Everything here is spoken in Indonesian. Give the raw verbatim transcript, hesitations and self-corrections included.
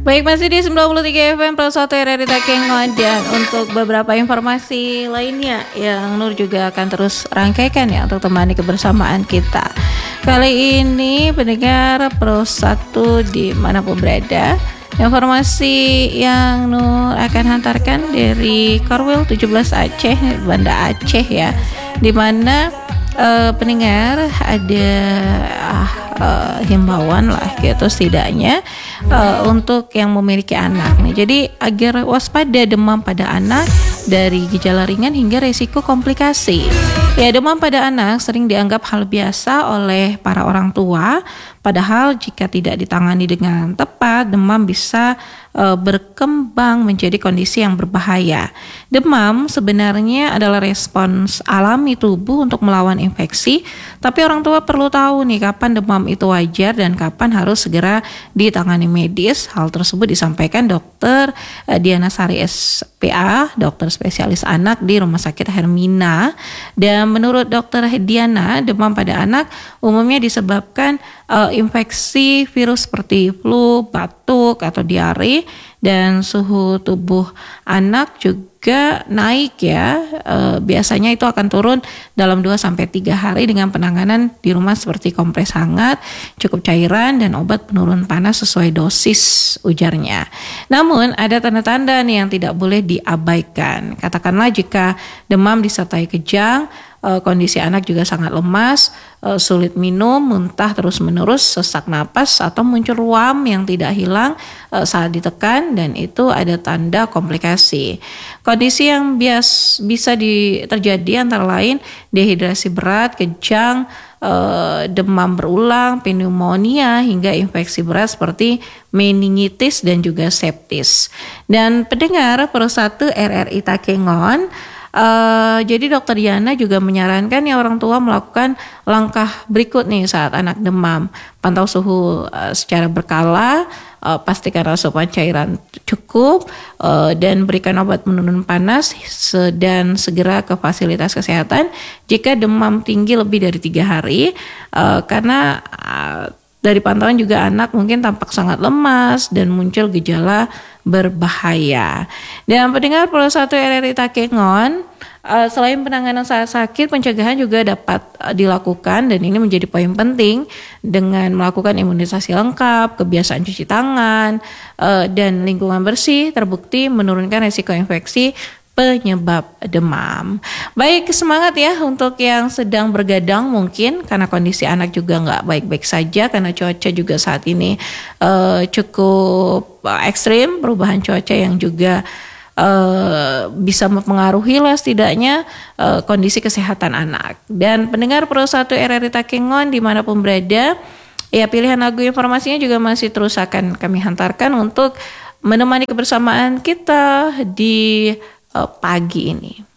Baik, masih di sembilan puluh tiga F M Pro satu R R I Takengon, dan untuk beberapa informasi lainnya yang Nur juga akan terus rangkaikan ya untuk temani kebersamaan kita. Kali ini pendengar Pro satu dimanapun berada, informasi yang Nur akan hantarkan dari Korwil tujuh belas Aceh, Banda Aceh ya, di mana uh, pendengar ada uh, uh, himbauan lah gitu setidaknya uh, untuk yang memiliki anak nih. Jadi agar waspada demam pada anak dari gejala ringan hingga resiko komplikasi. Ya, demam pada anak sering dianggap hal biasa oleh para orang tua, padahal jika tidak ditangani dengan tepat, demam bisa e, berkembang menjadi kondisi yang berbahaya. Demam sebenarnya adalah respons alami tubuh untuk melawan infeksi, tapi orang tua perlu tahu nih kapan demam itu wajar dan kapan harus segera ditangani medis. Hal tersebut disampaikan Dokter e, Diana Sari S P A, dokter spesialis anak di Rumah Sakit Hermina. Dan menurut Dokter Diana, demam pada anak umumnya disebabkan uh, infeksi virus seperti flu, batuk, atau diare, dan suhu tubuh anak juga naik ya. Uh, biasanya itu akan turun dalam dua sampai tiga hari dengan penanganan di rumah seperti kompres hangat, cukup cairan, dan obat penurun panas sesuai dosis, ujarnya. Namun ada tanda-tanda nih yang tidak boleh diabaikan. Katakanlah jika demam disertai kejang, kondisi anak juga sangat lemas, sulit minum, muntah terus-menerus, sesak napas, atau muncul ruam yang tidak hilang saat ditekan, dan itu ada tanda komplikasi. Kondisi yang bias bisa di, terjadi antara lain dehidrasi berat, kejang, demam berulang, pneumonia, hingga infeksi berat seperti meningitis dan juga septis. Dan pendengar Pro satu R R I Takengon, Uh, jadi Dokter Diana juga menyarankan ya orang tua melakukan langkah berikut nih saat anak demam. Pantau suhu uh, secara berkala, uh, pastikan asupan cairan cukup, uh, dan berikan obat penurun panas, dan segera ke fasilitas kesehatan jika demam tinggi lebih dari tiga hari, uh, karena uh, dari pantauan juga anak mungkin tampak sangat lemas dan muncul gejala berbahaya. Dan pendengar Pro satu R R I Takengon, uh, selain penanganan saat sakit, pencegahan juga dapat uh, dilakukan, dan ini menjadi poin penting dengan melakukan imunisasi lengkap, kebiasaan cuci tangan, uh, dan lingkungan bersih terbukti menurunkan resiko infeksi penyebab demam. Baik, semangat ya untuk yang sedang bergadang mungkin karena kondisi anak juga nggak baik-baik saja, karena cuaca juga saat ini uh, cukup uh, ekstrim, perubahan cuaca yang juga uh, bisa mempengaruhi lah setidaknya uh, kondisi kesehatan anak. Dan pendengar Pro satu R R I Takengon dimanapun berada, ya pilihan lagu informasinya juga masih terus akan kami hantarkan untuk menemani kebersamaan kita di pagi ini.